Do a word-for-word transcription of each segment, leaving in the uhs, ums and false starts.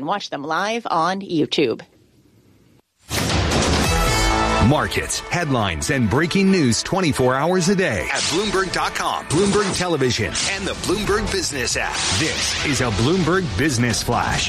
can watch them live on YouTube. Markets, headlines, and breaking news twenty-four hours a day at Bloomberg dot com, Bloomberg Television, and the Bloomberg Business app. This is a Bloomberg Business Flash.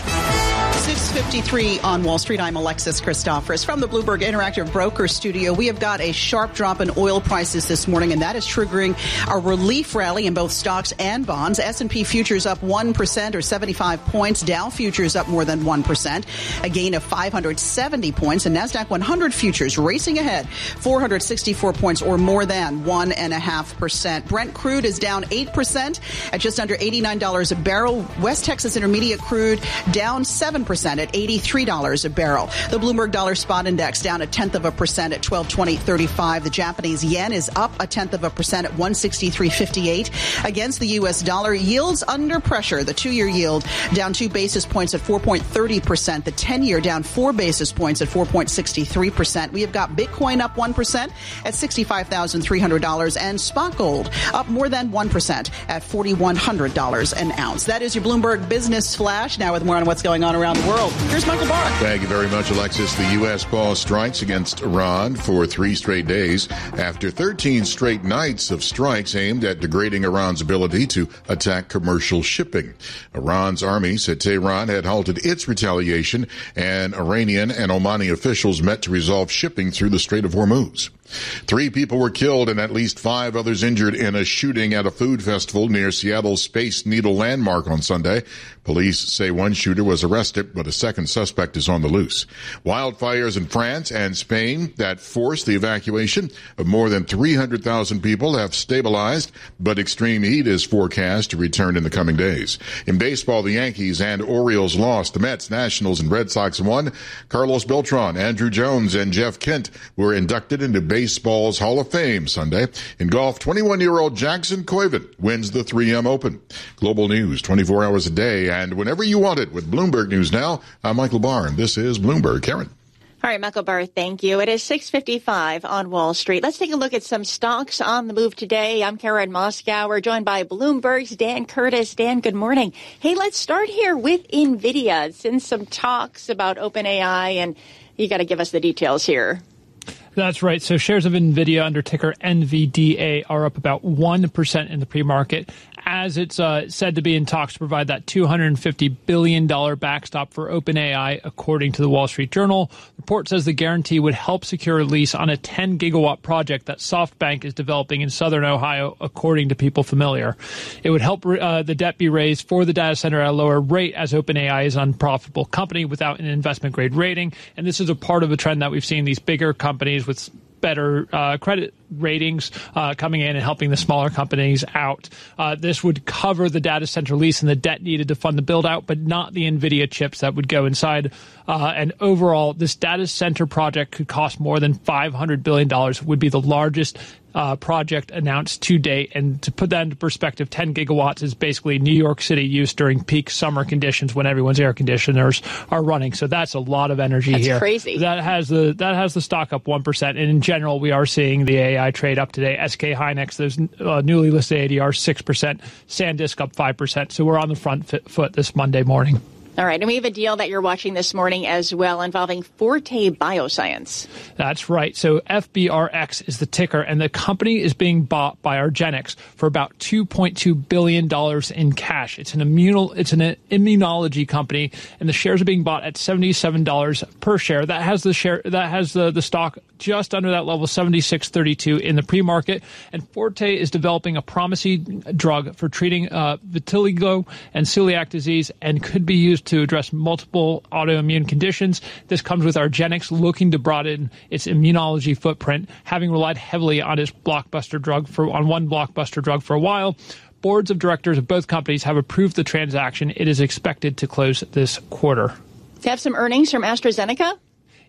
six fifty-three on Wall Street. I'm Alexis Christoforous from the Bloomberg Interactive Broker Studio. We have got a sharp drop in oil prices this morning, and that is triggering a relief rally in both stocks and bonds. S and P futures up one percent or seventy-five points. Dow futures up more than one percent, a gain of five hundred seventy points. And NASDAQ one hundred futures racing ahead, four hundred sixty-four points or more than one point five percent. Brent crude is down eight percent at just under eighty-nine dollars a barrel. West Texas Intermediate crude down seven percent at eighty-three dollars a barrel. The Bloomberg Dollar Spot Index down a tenth of a percent at twelve twenty thirty-five. The Japanese yen is up a tenth of a percent at one sixty-three fifty-eight. Against the U S dollar, yields under pressure. The two-year yield down two basis points at four point three zero percent. The ten-year down four basis points at four point six three percent. We have got Bitcoin up one percent at sixty-five thousand three hundred dollars, and spot gold up more than one percent at four thousand one hundred dollars an ounce. That is your Bloomberg Business Flash. Now with more on what's going on around the world, here's Michael Barr. Thank you very much, Alexis. The U S paused strikes against Iran for three straight days after thirteen straight nights of strikes aimed at degrading Iran's ability to attack commercial shipping. Iran's army said Tehran had halted its retaliation, and Iranian and Omani officials met to resolve shipping through the Strait of Hormuz. Three people were killed and at least five others injured in a shooting at a food festival near Seattle's Space Needle Landmark on Sunday. Police say one shooter was arrested, but a second suspect is on the loose. Wildfires in France and Spain that forced the evacuation of more than three hundred thousand people have stabilized, but extreme heat is forecast to return in the coming days. In baseball, the Yankees and Orioles lost. The Mets, Nationals, and Red Sox won. Carlos Beltran, Andrew Jones, and Jeff Kent were inducted into baseball's Hall of Fame Sunday. In golf, twenty-one-year-old Jackson Koivin wins the three M Open. Global news twenty-four hours a day and whenever you want it with Bloomberg News Now. I'm Michael Barr, and this is Bloomberg. Karen. All right, Michael Barr, thank you. It is six fifty-five on Wall Street. Let's take a look at some stocks on the move today. I'm Karen Moskauer, joined by Bloomberg's Dan Curtis. Dan, good morning. Hey, let's start here with NVIDIA. Since some talks about OpenAI, and you got to give us the details here. That's right. So shares of NVIDIA under ticker N V D A are up about one percent in the pre-market, as it's uh, said to be in talks to provide that two hundred fifty billion dollars backstop for OpenAI, according to the Wall Street Journal. The report says the guarantee would help secure a lease on a ten gigawatt project that SoftBank is developing in southern Ohio, according to people familiar. It would help uh, the debt be raised for the data center at a lower rate, as OpenAI is an unprofitable company without an investment-grade rating. And this is a part of a trend that we've seen these bigger companies with better uh, credit ratings uh, coming in and helping the smaller companies out. Uh, this would cover the data center lease and the debt needed to fund the build out, but not the NVIDIA chips that would go inside. Uh, and overall, this data center project could cost more than five hundred billion dollars, would be the largest Uh, project announced to date. And to put that into perspective, ten gigawatts is basically New York City use during peak summer conditions when everyone's air conditioners are running. So that's a lot of energy that's here. That's crazy. That has the that has the stock up one percent. And in general, we are seeing the A I trade up today. S K Hynix, there's uh, newly listed A D R six percent. SanDisk up five percent. So we're on the front foot this Monday morning. All right, and we have a deal that you're watching this morning as well involving Forte Bioscience. That's right. So F B R X is the ticker, and the company is being bought by argenx for about two point two billion dollars in cash. It's an immuno, it's an immunology company, and the shares are being bought at seventy-seven dollars per share. That has the share that has the, the stock just under that level, seventy-six thirty-two in the pre-market. And Forte is developing a promising drug for treating uh, vitiligo and celiac disease, and could be used to address multiple autoimmune conditions. This comes with argenx looking to broaden its immunology footprint, having relied heavily on its blockbuster drug for on one blockbuster drug for a while. Boards of directors of both companies have approved the transaction. It is expected to close this quarter. To have some earnings from AstraZeneca?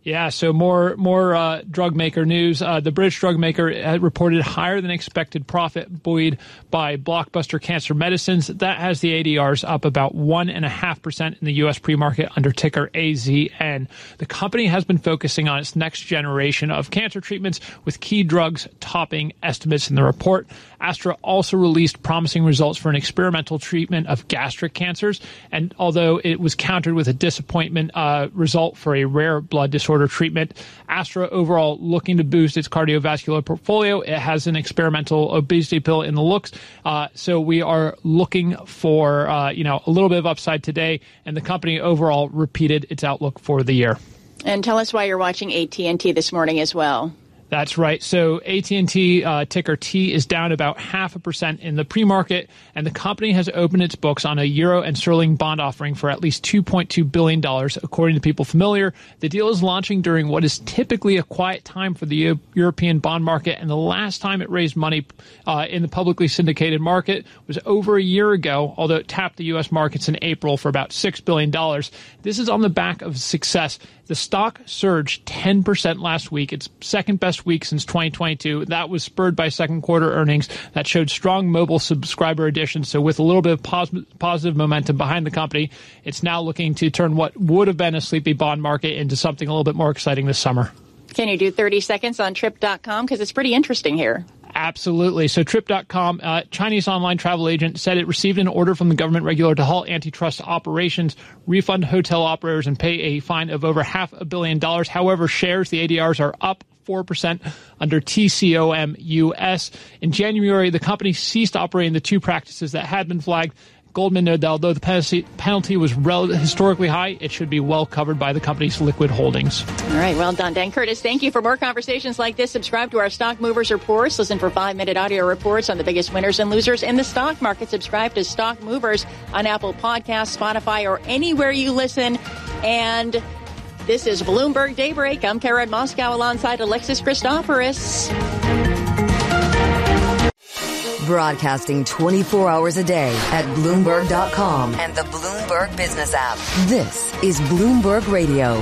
Yeah, so more more uh, drug maker news. Uh, the British drug maker had reported higher than expected profit buoyed by blockbuster cancer medicines. That has the A D Rs up about one point five percent in the U S pre-market under ticker A Z N. The company has been focusing on its next generation of cancer treatments, with key drugs topping estimates in the report. Astra also released promising results for an experimental treatment of gastric cancers, and although it was countered with a disappointment uh, result for a rare blood disorder treatment, Astra overall looking to boost its cardiovascular portfolio. It has an experimental obesity pill in the looks, uh, so we are looking for uh, you know a little bit of upside today, and the company overall repeated its outlook for the year. And tell us why you're watching A T and T this morning as well. That's right. So A T and T, uh, ticker T, is down about half a percent in the pre-market, and the company has opened its books on a euro and sterling bond offering for at least two point two billion dollars, according to people familiar. The deal is launching during what is typically a quiet time for the U- European bond market, and the last time it raised money uh, in the publicly syndicated market was over a year ago, although it tapped the U S markets in April for about six billion dollars. This is on the back of success. The stock surged ten percent last week, its second best week since twenty twenty-two. That was spurred by second quarter earnings that showed strong mobile subscriber additions. So with a little bit of pos- positive momentum behind the company, it's now looking to turn what would have been a sleepy bond market into something a little bit more exciting this summer. Can you do thirty seconds on trip dot com? Because it's pretty interesting here. Absolutely. So trip dot com, uh, Chinese online travel agent, said it received an order from the government regulator to halt antitrust operations, refund hotel operators, and pay a fine of over half a billion dollars. However, shares, the A D Rs, are up four percent under T C O M U S. In January, the company ceased operating the two practices that had been flagged. Goldman noted that although the penalty, penalty was rel- historically high, it should be well covered by the company's liquid holdings. All right, well done, Dan Curtis. Thank you. For more conversations like this, subscribe to our Stock Movers Reports. Listen for five-minute audio reports on the biggest winners and losers in the stock market. Subscribe to Stock Movers on Apple Podcasts, Spotify, or anywhere you listen. And this is Bloomberg Daybreak. I'm Karen Moscow alongside Alexis Christoforous. Broadcasting twenty-four hours a day at Bloomberg dot com and the Bloomberg Business app. This is Bloomberg Radio.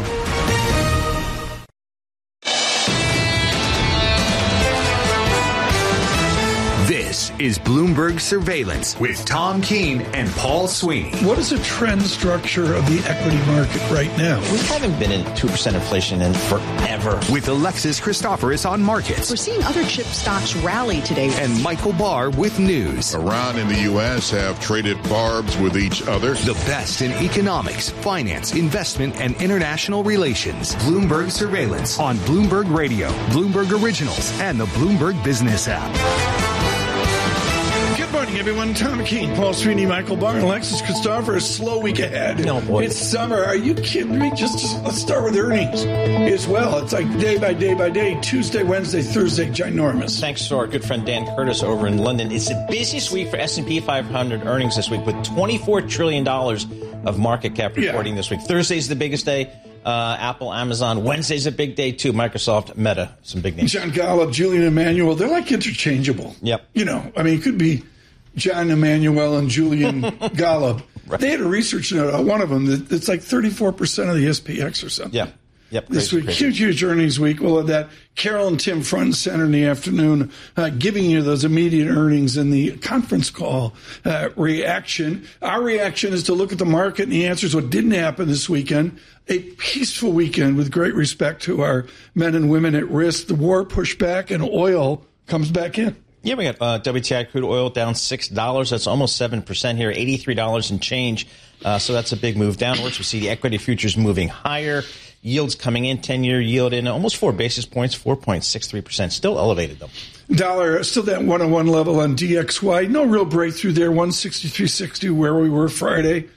This is Bloomberg Surveillance with Tom Keene and Paul Sweeney. What is the trend structure of the equity market right now? We haven't been in two percent inflation in forever. With Alexis Christoforous on markets. We're seeing other chip stocks rally today. And Michael Barr with news. Iran and the U S have traded barbs with each other. The best in economics, finance, investment, and international relations. Bloomberg Surveillance on Bloomberg Radio, Bloomberg Originals, and the Bloomberg Business app. Good morning, everyone. Tom Keene, Paul Sweeney, Michael Barr, and Alexis Christoforous. Slow week ahead. No, boy. It's summer. Are you kidding me? Just, just let's start with earnings as well. It's like day by day by day. Tuesday, Wednesday, Thursday, ginormous. Thanks to our good friend Dan Curtis over in London. It's the busiest week for S and P five hundred earnings this week, with twenty-four trillion dollars of market cap reporting yeah. this week. Thursday's the biggest day. Uh, Apple, Amazon. Wednesday's a big day, too. Microsoft, Meta, some big names. John Golub, Julian Emmanuel, they're like interchangeable. Yep. You know, I mean, it could be John Emmanuel and Julian Golub. Right. They had a research note on one of them that it's like thirty-four percent of the S P X or something. Yeah. Yep, this crazy, week, crazy. huge, huge earnings week. We'll have that. Carol and Tim front and center in the afternoon, uh, giving you those immediate earnings and the conference call uh, reaction. Our reaction is to look at the market, and the answer is what didn't happen this weekend. A peaceful weekend with great respect to our men and women at risk. The war pushed back, and oil comes back in. Yeah, we got uh, W T I crude oil down six dollars. That's almost seven percent here, eighty-three dollars and change. Uh, so that's a big move downwards. We see the equity futures moving higher. Yields coming in, ten-year yield in almost four basis points, four point six three percent. Still elevated, though. Dollar still that one oh one level on D X Y. No real breakthrough there, one sixty-three sixty where we were Friday.